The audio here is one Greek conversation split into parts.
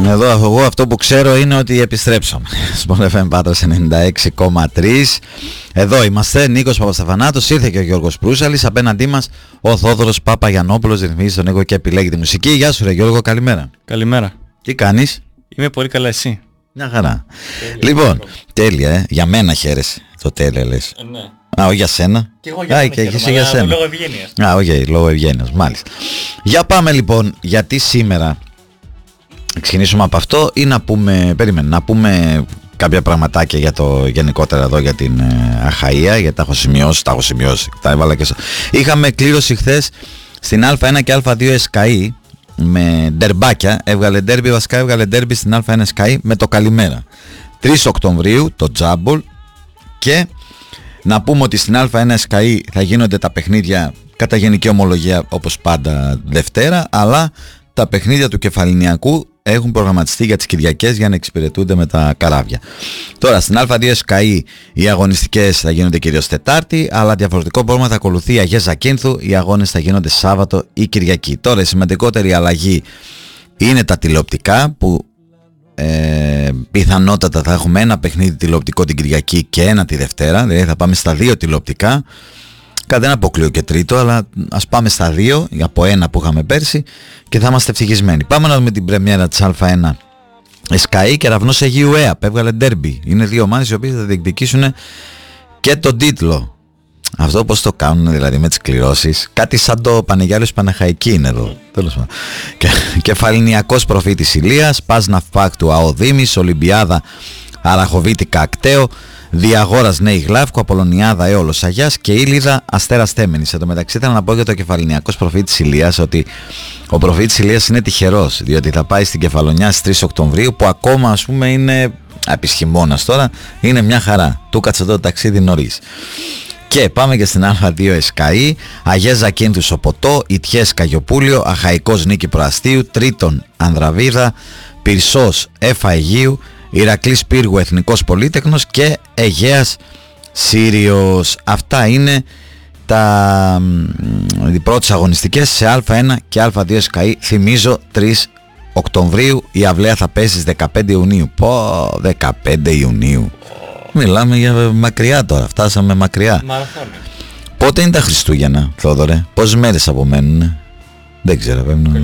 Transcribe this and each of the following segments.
Εδώ εγώ αυτό που ξέρω είναι ότι επιστρέψαμε. Sport FM Πάτρας 96,3. Εδώ είμαστε, Νίκος Παπασταφανάτος, ήρθε και ο Γιώργος Προύσαλης. Απέναντί μας ο Θόδωρος Παπαγιαννόπουλος, ρυθμίζει τον ήχο και επιλέγει τη μουσική. Γεια σου ρε Γιώργο, καλημέρα. Καλημέρα. Τι κάνεις? Είμαι πολύ καλά, εσύ? Μια χαρά. Λοιπόν, τέλεια, για μένα χαίρεσαι. Το τέλεια λες. Ναι. Α, όχι για σένα. Και εγώ για σένα. Λόγω ευγένειας. Α, όχι, λόγω ευγένειας, μάλιστα. Για πάμε λοιπόν, γιατί σήμερα ξεκινήσουμε από αυτό ή να πούμε, να πούμε κάποια πραγματάκια για το γενικότερα εδώ για την Αχαΐα, γιατί τα έχω σημειώσει, τα έβαλα και είχαμε κλήρωση χθες στην Α1 και Α2 SKI με ντερμπάκια, έβγαλε ντέρμπι στην Α1 SKI με το καλημέρα. 3 Οκτωβρίου το τζάμπολ, και να πούμε ότι στην Α1 SKI θα γίνονται τα παιχνίδια κατά γενική ομολογία όπως πάντα Δευτέρα, αλλά τα παιχνίδια του Κεφαληνιακού έχουν προγραμματιστεί για τις Κυριακές για να εξυπηρετούνται με τα καράβια. Τώρα στην Α2 SKI οι αγωνιστικές θα γίνονται κυρίως Τετάρτη, αλλά διαφορετικό πρόγραμμα θα ακολουθεί η Αγία Ζακίνθου, οι αγώνες θα γίνονται Σάββατο ή Κυριακή. Τώρα η σημαντικότερη αλλαγή είναι τα τηλεοπτικά, που πιθανότατα θα έχουμε ένα παιχνίδι τηλεοπτικό την Κυριακή και ένα τη Δευτέρα, δηλαδή θα πάμε στα 2 τηλεοπτικά. Δεν αποκλείω και τρίτο, αλλά ας πάμε στα 2 από ένα που είχαμε πέρσι και θα είμαστε ευτυχισμένοι. Πάμε να δούμε την πρεμιέρα της Α1 SKI, Κεραυνός Αιγαίου ΕΑΠ, έβγαλε ντέρμπι. Είναι 2 ομάδες οι οποίες θα διεκδικήσουν και τον τίτλο. Αυτό πώς το κάνουν δηλαδή με τις κληρώσεις, κάτι σαν το Πανεγιάλιος Παναχαϊκή είναι εδώ. Τέλος πάντων. Κεφαληνιακός Προφήτης Ηλίας, Πας Ναυπάκ του ΑΟ Δήμης, Ολυμπιάδα Αραχοβίτικα Ακταίο, Διαγόρας Νέη Γλάφκο, Απολωνιάδα Έολος Αγιάς και Ήλιδα Αστέρας Τέμενης. Εν τω μεταξύ θέλω να πω για το Κεφαληνιακός Προφήτης Ηλίας ότι ο Προφήτης Ηλίας είναι τυχερός, διότι θα πάει στην Κεφαλονιά στις 3 Οκτωβρίου, που ακόμα ας πούμε είναι επί χειμώνας τώρα, είναι μια χαρά. Του κάτσε το ταξίδι νωρίς. Και πάμε και στην Α2 SKI, Αγία Ζακίνθου Σοποτό, Ιτιές Καγιοπούλιο, Αχαϊκός Νίκη Προαστίου, Τρίτον Ανδραβίδα, Πυρσός Έφα Αιγείου, Ηρακλής Πύργου Εθνικός Πολύτεχνος και Αιγαίας Σύριος. Αυτά είναι οι πρώτες αγωνιστικές σε Α1 και Α2 SKI. Θυμίζω 3 Οκτωβρίου, η αυλαία θα πέσει στις 15 Ιουνίου. 15 Ιουνίου. Μιλάμε για μακριά τώρα, φτάσαμε μακριά. Μαραθώνιο. Πότε είναι τα Χριστούγεννα, Θόδωρε? Πόσες μέρες απομένουν? Δεν ξέρω.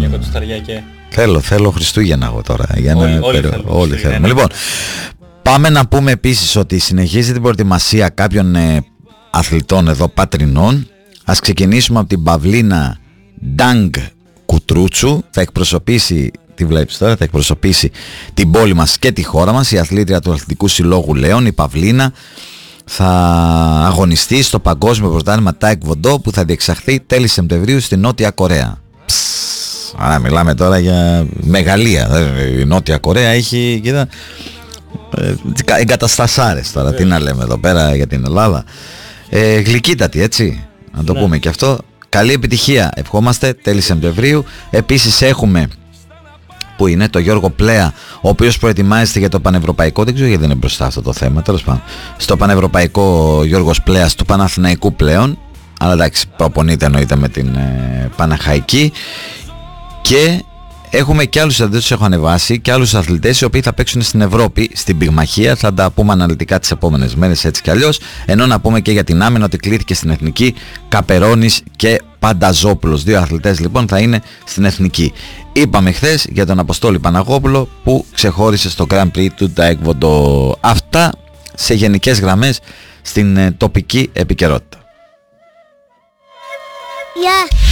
Θέλω Χριστούγεννα εγώ τώρα. Όλοι θέλουμε. Λοιπόν, πάμε να πούμε επίσης ότι συνεχίζει την προετοιμασία κάποιων αθλητών εδώ πατρινών. Ας ξεκινήσουμε από την Παυλίνα Ντάγκ Κουτρούτσου. Θα εκπροσωπήσει, τη βλέπεις τώρα, θα εκπροσωπήσει την πόλη μας και τη χώρα μας. Η αθλήτρια του Αθλητικού Συλλόγου Λέων, η Παυλίνα, θα αγωνιστεί στο Παγκόσμιο Πρωτάθλημα Τάικβοντό που θα διεξαχθεί τέλη Σεπτεμβρίου στη Νότια Κορέα. Άρα μιλάμε τώρα για μεγαλεία. Η Νότια Κορέα έχει, κοίτα, εγκαταστασάρες τώρα. Τι να λέμε εδώ πέρα για την Ελλάδα. Γλυκύτατη, έτσι, να το πούμε και αυτό. Καλή επιτυχία ευχόμαστε, τέλη Σεπτεμβρίου. Επίσης έχουμε, που είναι το Γιώργο Πλέα, ο οποίος προετοιμάζεται για το Πανευρωπαϊκό, δεν ξέρω γιατί δεν είναι μπροστά αυτό το θέμα, τέλος πάντων. Στο Πανευρωπαϊκό Γιώργος Πλέας του Παναθηναϊκού πλέον, αλλά εντάξει, προπονείται εννοείται με την Παναχαϊκή. Και έχουμε και άλλους αθλητές που έχω ανεβάσει και άλλους αθλητές οι οποίοι θα παίξουν στην Ευρώπη, στην πυγμαχία. Θα τα πούμε αναλυτικά τις επόμενες μέρες έτσι κι αλλιώς. Ενώ να πούμε και για την άμυνα ότι κλήθηκε στην Εθνική Καπερώνης και Πανταζόπουλος. 2 αθλητές λοιπόν θα είναι στην Εθνική. Είπαμε χθες για τον Αποστόλη Παναγόπουλο που ξεχώρισε στο Grand Prix του Taekwondo. Αυτά σε γενικές γραμμές στην τοπική επικαιρότητα. Yeah.